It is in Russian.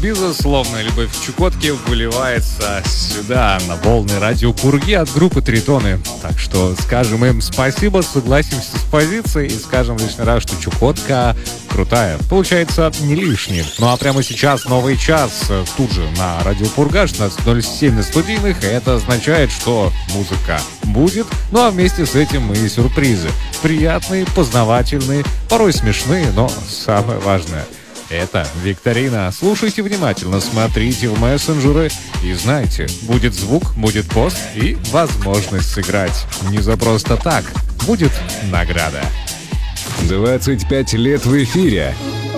безусловная любовь к Чукотке выливается сюда, на волны радио Пурги от группы Тритоны. Так что скажем им спасибо, согласимся с позицией и скажем лишний раз, что Чукотка крутая. Получается, не лишний. Ну а прямо сейчас новый час тут же на радио Пурга 16:07 на студийных. И это означает, что музыка будет, ну а вместе с этим и сюрпризы. Приятные, познавательные, порой смешные, но самое важное — это викторина. Слушайте внимательно, смотрите в мессенджеры и знайте, будет звук, будет пост и возможность сыграть. Не за просто так, будет награда. 25 лет в эфире.